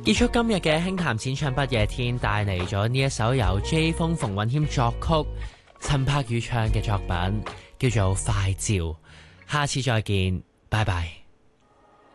結束今日嘅輕談淺唱不夜天，帶嚟咗呢一首由 J 風馮允謙作曲、陳柏宇唱嘅作品，叫做《快照》。下次再見，拜拜。